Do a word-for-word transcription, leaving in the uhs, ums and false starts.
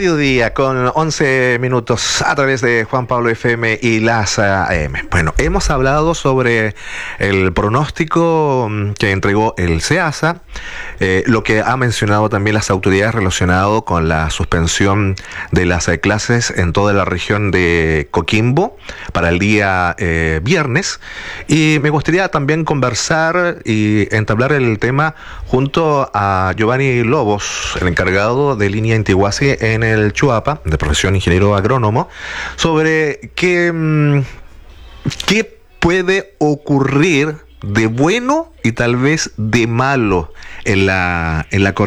mediodía con once minutos a través de Juan Pablo F M y las A M. Bueno, hemos hablado sobre el pronóstico que entregó el SEASA, eh, lo que ha mencionado también las autoridades relacionado con la suspensión de las eh, clases en toda la región de Coquimbo para el día eh, viernes. Y me gustaría también conversar y entablar el tema junto a Giovanni Lobos, el encargado de línea Intihuasi en el Chuapa, de profesión ingeniero agrónomo, sobre qué, qué puede ocurrir de bueno y tal vez de malo en la, en la